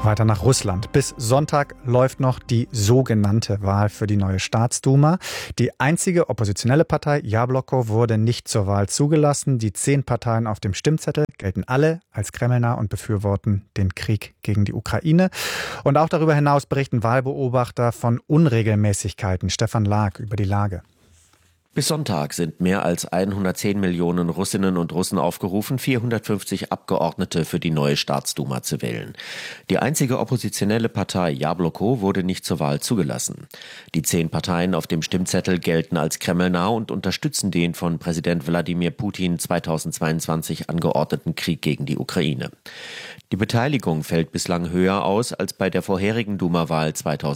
Weiter nach Russland. Bis Sonntag läuft noch die sogenannte Wahl für die neue Staatsduma. Die einzige oppositionelle Partei, Jabloko, wurde nicht zur Wahl zugelassen. Die 10 Parteien auf dem Stimmzettel gelten alle als kremlnah und befürworten den Krieg gegen die Ukraine. Und auch darüber hinaus berichten Wahlbeobachter von Unregelmäßigkeiten. Stefan Lag über die Lage. Bis Sonntag sind mehr als 110 Millionen Russinnen und Russen aufgerufen, 450 Abgeordnete für die neue Staatsduma zu wählen. Die einzige oppositionelle Partei, Jabloko, wurde nicht zur Wahl zugelassen. Die 10 Parteien auf dem Stimmzettel gelten als kremlnah und unterstützen den von Präsident Wladimir Putin 2022 angeordneten Krieg gegen die Ukraine. Die Beteiligung fällt bislang höher aus als bei der vorherigen Duma-Wahl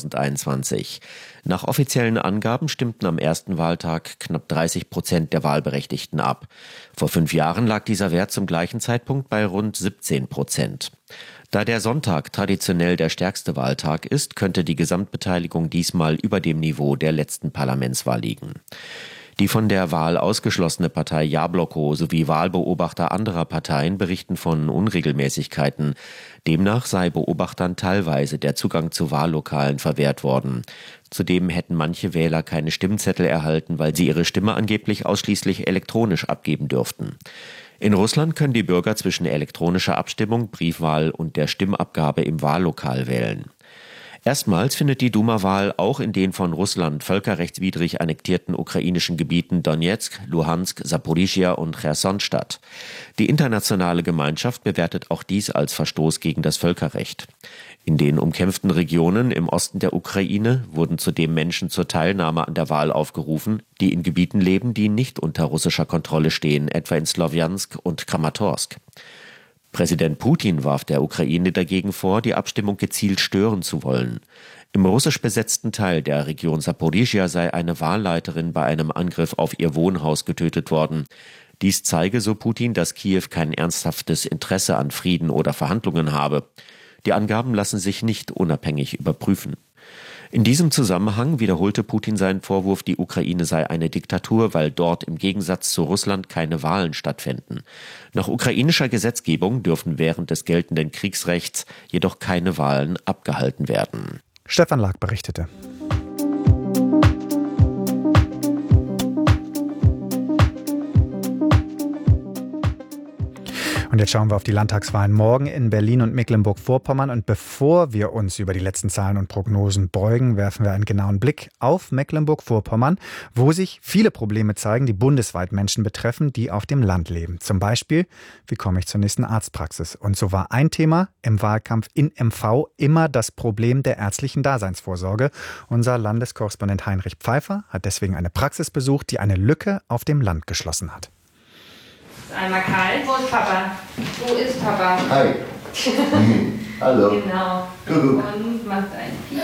2021. Nach offiziellen Angaben stimmten am ersten Wahltag knapp 30% der Wahlberechtigten ab. Vor 5 Jahren lag dieser Wert zum gleichen Zeitpunkt bei rund 17%. Da der Sonntag traditionell der stärkste Wahltag ist, könnte die Gesamtbeteiligung diesmal über dem Niveau der letzten Parlamentswahl liegen. Die von der Wahl ausgeschlossene Partei Jabloko sowie Wahlbeobachter anderer Parteien berichten von Unregelmäßigkeiten. Demnach sei Beobachtern teilweise der Zugang zu Wahllokalen verwehrt worden. Zudem hätten manche Wähler keine Stimmzettel erhalten, weil sie ihre Stimme angeblich ausschließlich elektronisch abgeben dürften. In Russland können die Bürger zwischen elektronischer Abstimmung, Briefwahl und der Stimmabgabe im Wahllokal wählen. Erstmals findet die Duma-Wahl auch in den von Russland völkerrechtswidrig annektierten ukrainischen Gebieten Donezk, Luhansk, Saporischschja und Cherson statt. Die internationale Gemeinschaft bewertet auch dies als Verstoß gegen das Völkerrecht. In den umkämpften Regionen im Osten der Ukraine wurden zudem Menschen zur Teilnahme an der Wahl aufgerufen, die in Gebieten leben, die nicht unter russischer Kontrolle stehen, etwa in Slowjansk und Kramatorsk. Präsident Putin warf der Ukraine dagegen vor, die Abstimmung gezielt stören zu wollen. Im russisch besetzten Teil der Region Saporischschja sei eine Wahlleiterin bei einem Angriff auf ihr Wohnhaus getötet worden. Dies zeige, so Putin, dass Kiew kein ernsthaftes Interesse an Frieden oder Verhandlungen habe. Die Angaben lassen sich nicht unabhängig überprüfen. In diesem Zusammenhang wiederholte Putin seinen Vorwurf, die Ukraine sei eine Diktatur, weil dort im Gegensatz zu Russland keine Wahlen stattfinden. Nach ukrainischer Gesetzgebung dürfen während des geltenden Kriegsrechts jedoch keine Wahlen abgehalten werden. Stefan Lag berichtete. Und jetzt schauen wir auf die Landtagswahlen morgen in Berlin und Mecklenburg-Vorpommern. Und bevor wir uns über die letzten Zahlen und Prognosen beugen, werfen wir einen genauen Blick auf Mecklenburg-Vorpommern, wo sich viele Probleme zeigen, die bundesweit Menschen betreffen, die auf dem Land leben. Zum Beispiel, wie komme ich zur nächsten Arztpraxis? Und so war ein Thema im Wahlkampf in MV immer das Problem der ärztlichen Daseinsvorsorge. Unser Landeskorrespondent Heinrich Pfeiffer hat deswegen eine Praxis besucht, die eine Lücke auf dem Land geschlossen hat. Einmal Karl. Wo ist Papa? Wo ist Papa? Hi. Hallo. Genau. Und macht ein Piep.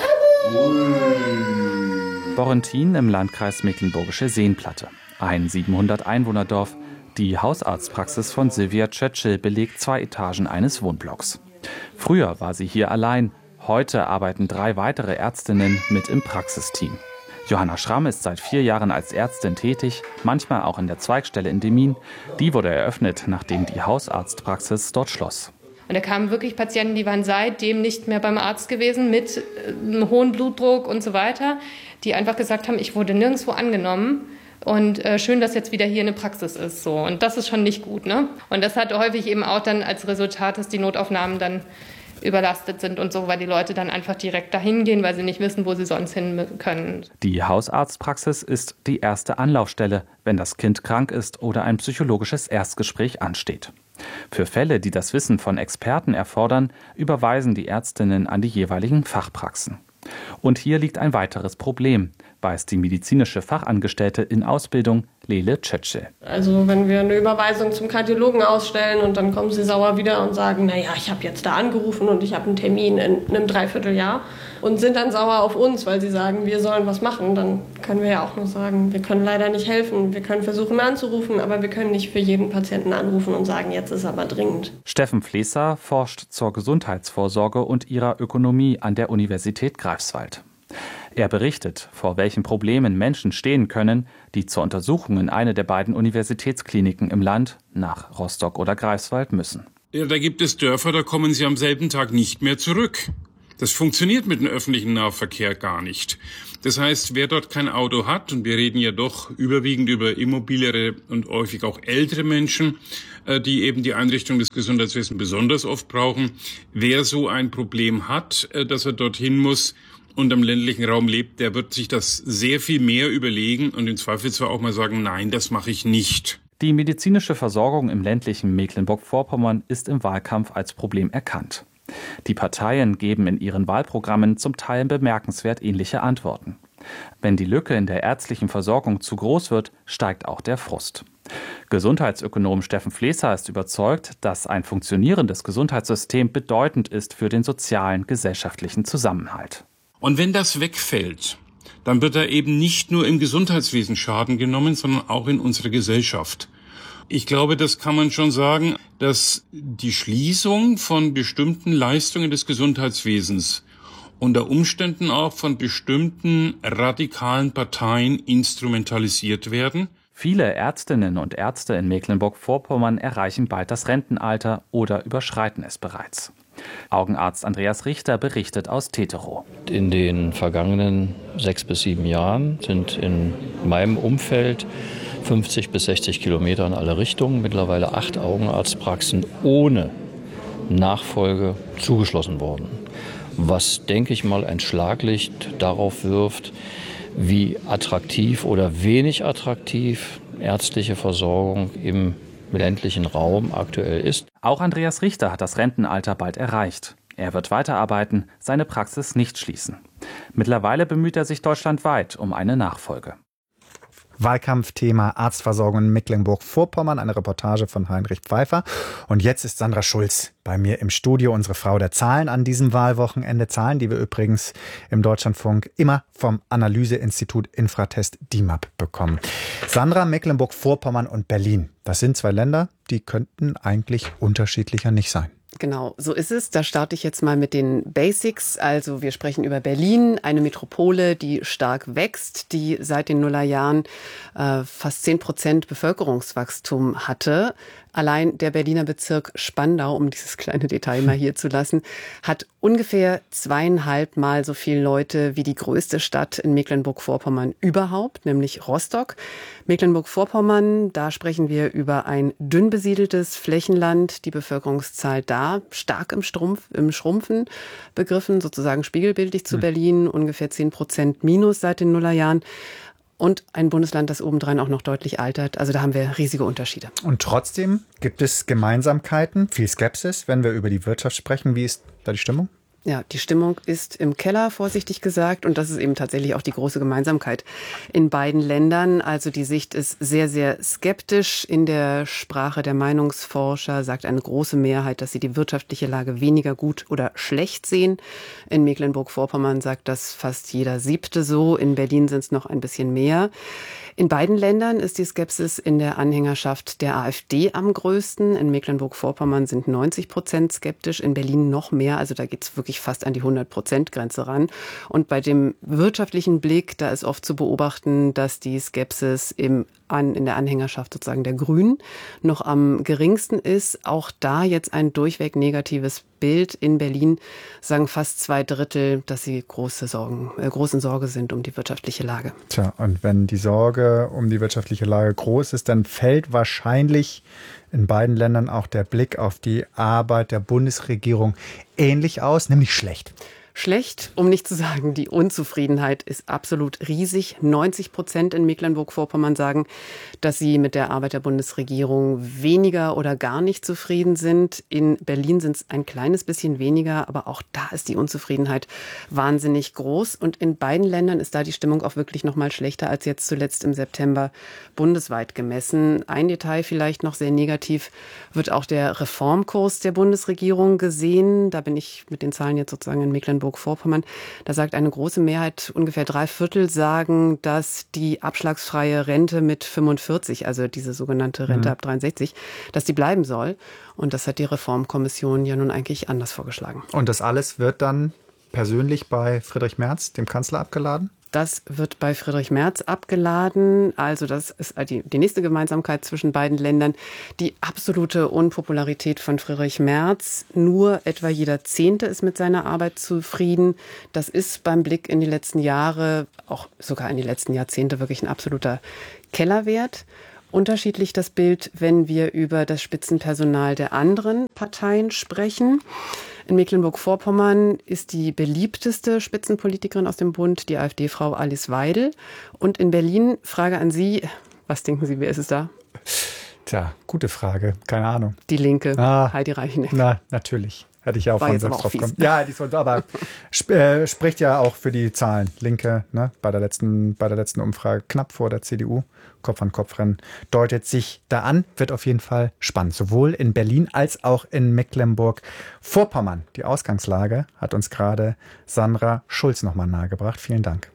Borrentin im Landkreis Mecklenburgische Seenplatte. Ein 700-Einwohner-Dorf. Die Hausarztpraxis von Silvia Tschetschel belegt 2 Etagen eines Wohnblocks. Früher war sie hier allein. Heute arbeiten 3 weitere Ärztinnen mit im Praxisteam. Johanna Schramm ist seit 4 Jahren als Ärztin tätig, manchmal auch in der Zweigstelle in Demmin. Die wurde eröffnet, nachdem die Hausarztpraxis dort schloss. Und da kamen wirklich Patienten, die waren seitdem nicht mehr beim Arzt gewesen, mit einem hohen Blutdruck und so weiter, die einfach gesagt haben, ich wurde nirgendwo angenommen. Und schön, dass jetzt wieder hier eine Praxis ist. So. Und das ist schon nicht gut, ne? Und das hat häufig eben auch dann als Resultat, dass die Notaufnahmen dann überlastet sind und so, weil die Leute dann einfach direkt dahin gehen, weil sie nicht wissen, wo sie sonst hin können. Die Hausarztpraxis ist die erste Anlaufstelle, wenn das Kind krank ist oder ein psychologisches Erstgespräch ansteht. Für Fälle, die das Wissen von Experten erfordern, überweisen die Ärztinnen an die jeweiligen Fachpraxen. Und hier liegt ein weiteres Problem, weiß die medizinische Fachangestellte in Ausbildung Lele Tschetschel. Also wenn wir eine Überweisung zum Kardiologen ausstellen und dann kommen sie sauer wieder und sagen, naja, ich habe jetzt da angerufen und ich habe einen Termin in einem Dreivierteljahr und sind dann sauer auf uns, weil sie sagen, wir sollen was machen, dann können wir ja auch nur sagen, wir können leider nicht helfen. Wir können versuchen anzurufen, aber wir können nicht für jeden Patienten anrufen und sagen, jetzt ist aber dringend. Steffen Flesser forscht zur Gesundheitsvorsorge und ihrer Ökonomie an der Universität Greifswald. Er berichtet, vor welchen Problemen Menschen stehen können, die zur Untersuchung in eine der beiden Universitätskliniken im Land nach Rostock oder Greifswald müssen. Ja, da gibt es Dörfer, da kommen sie am selben Tag nicht mehr zurück. Das funktioniert mit dem öffentlichen Nahverkehr gar nicht. Das heißt, wer dort kein Auto hat, und wir reden ja doch überwiegend über immobilere und häufig auch ältere Menschen, die eben die Einrichtung des Gesundheitswesens besonders oft brauchen, wer so ein Problem hat, dass er dorthin muss und am ländlichen Raum lebt, der wird sich das sehr viel mehr überlegen und im Zweifelsfall auch mal sagen, nein, das mache ich nicht. Die medizinische Versorgung im ländlichen Mecklenburg-Vorpommern ist im Wahlkampf als Problem erkannt. Die Parteien geben in ihren Wahlprogrammen zum Teil bemerkenswert ähnliche Antworten. Wenn die Lücke in der ärztlichen Versorgung zu groß wird, steigt auch der Frust. Gesundheitsökonom Steffen Flesser ist überzeugt, dass ein funktionierendes Gesundheitssystem bedeutend ist für den sozialen, gesellschaftlichen Zusammenhalt. Und wenn das wegfällt, dann wird da eben nicht nur im Gesundheitswesen Schaden genommen, sondern auch in unserer Gesellschaft. Ich glaube, das kann man schon sagen, dass die Schließung von bestimmten Leistungen des Gesundheitswesens unter Umständen auch von bestimmten radikalen Parteien instrumentalisiert werden. Viele Ärztinnen und Ärzte in Mecklenburg-Vorpommern erreichen bald das Rentenalter oder überschreiten es bereits. Augenarzt Andreas Richter berichtet aus Teterow. In den vergangenen 6 bis 7 Jahren sind in meinem Umfeld 50 bis 60 Kilometer in alle Richtungen, mittlerweile 8 Augenarztpraxen ohne Nachfolge zugeschlossen worden. Was, denke ich mal, ein Schlaglicht darauf wirft, wie attraktiv oder wenig attraktiv ärztliche Versorgung im ländlichen Raum aktuell ist. Auch Andreas Richter hat das Rentenalter bald erreicht. Er wird weiterarbeiten, seine Praxis nicht schließen. Mittlerweile bemüht er sich deutschlandweit um eine Nachfolge. Wahlkampfthema Arztversorgung in Mecklenburg-Vorpommern, eine Reportage von Heinrich Pfeiffer. Und jetzt ist Sandra Schulz bei mir im Studio, unsere Frau der Zahlen an diesem Wahlwochenende. Zahlen, die wir übrigens im Deutschlandfunk immer vom Analyseinstitut Infratest DIMAP bekommen. Sandra, Mecklenburg-Vorpommern und Berlin, das sind 2 Länder, die könnten eigentlich unterschiedlicher nicht sein. Genau, so ist es. Da starte ich jetzt mal mit den Basics. Also wir sprechen über Berlin, eine Metropole, die stark wächst, die seit den Nullerjahren fast 10% Bevölkerungswachstum hatte. Allein der Berliner Bezirk Spandau, um dieses kleine Detail mal hier zu lassen, hat ungefähr 2,5 Mal so viele Leute wie die größte Stadt in Mecklenburg-Vorpommern überhaupt, nämlich Rostock. Mecklenburg-Vorpommern, da sprechen wir über ein dünn besiedeltes Flächenland, die Bevölkerungszahl da stark im Schrumpfen begriffen, sozusagen spiegelbildlich zu Berlin, ungefähr 10% minus seit den Nullerjahren. Und ein Bundesland, das obendrein auch noch deutlich altert. Also da haben wir riesige Unterschiede. Und trotzdem gibt es Gemeinsamkeiten, viel Skepsis, wenn wir über die Wirtschaft sprechen. Wie ist da die Stimmung? Ja, die Stimmung ist im Keller, vorsichtig gesagt. Und das ist eben tatsächlich auch die große Gemeinsamkeit in beiden Ländern. Also die Sicht ist sehr, sehr skeptisch. In der Sprache der Meinungsforscher sagt eine große Mehrheit, dass sie die wirtschaftliche Lage weniger gut oder schlecht sehen. In Mecklenburg-Vorpommern sagt das fast jeder 7. so. In Berlin sind es noch ein bisschen mehr. In beiden Ländern ist die Skepsis in der Anhängerschaft der AfD am größten. In Mecklenburg-Vorpommern sind 90% skeptisch, in Berlin noch mehr. Also da geht es wirklich fast an die 100%-Grenze ran. Und bei dem wirtschaftlichen Blick, da ist oft zu beobachten, dass die Skepsis in der Anhängerschaft sozusagen der Grünen noch am geringsten ist. Auch da jetzt ein durchweg negatives Bild. In Berlin sagen fast 2/3, dass sie großen Sorge sind um die wirtschaftliche Lage. Tja, und wenn die Sorge um die wirtschaftliche Lage groß ist, dann fällt wahrscheinlich in beiden Ländern auch der Blick auf die Arbeit der Bundesregierung ähnlich aus, nämlich schlecht. Schlecht, um nicht zu sagen, die Unzufriedenheit ist absolut riesig. 90% in Mecklenburg-Vorpommern sagen, dass sie mit der Arbeit der Bundesregierung weniger oder gar nicht zufrieden sind. In Berlin sind es ein kleines bisschen weniger, aber auch da ist die Unzufriedenheit wahnsinnig groß. Und in beiden Ländern ist da die Stimmung auch wirklich noch mal schlechter als jetzt zuletzt im September bundesweit gemessen. Ein Detail vielleicht noch sehr negativ, wird auch der Reformkurs der Bundesregierung gesehen. Da bin ich mit den Zahlen jetzt sozusagen in Mecklenburg-Vorpommern. Da sagt eine große Mehrheit, ungefähr 3/4 sagen, dass die abschlagsfreie Rente mit 45, also diese sogenannte Rente ab 63, dass die bleiben soll. Und das hat die Reformkommission ja nun eigentlich anders vorgeschlagen. Und das alles wird dann persönlich bei Friedrich Merz, dem Kanzler, abgeladen? Das wird bei Friedrich Merz abgeladen. Also das ist die nächste Gemeinsamkeit zwischen beiden Ländern. Die absolute Unpopularität von Friedrich Merz. Nur etwa jeder Zehnte ist mit seiner Arbeit zufrieden. Das ist beim Blick in die letzten Jahre, auch sogar in die letzten Jahrzehnte, wirklich ein absoluter Kellerwert. Unterschiedlich das Bild, wenn wir über das Spitzenpersonal der anderen Parteien sprechen. In Mecklenburg-Vorpommern ist die beliebteste Spitzenpolitikerin aus dem Bund die AfD-Frau Alice Weidel. Und in Berlin, Frage an Sie, was denken Sie, wer ist es da? Tja, gute Frage, keine Ahnung. Die Linke, Heidi Reicheneck. Na, natürlich. Hätte ich ja auch War von jetzt selbst aber auch drauf kommen. fies. Ja, aber spricht ja auch für die Zahlen. Linke, ne, bei der letzten Umfrage knapp vor der CDU. Kopf-an-Kopf-Rennen deutet sich da an. Wird auf jeden Fall spannend. Sowohl in Berlin als auch in Mecklenburg-Vorpommern. Die Ausgangslage hat uns gerade Sandra Schulz nochmal nahegebracht. Vielen Dank.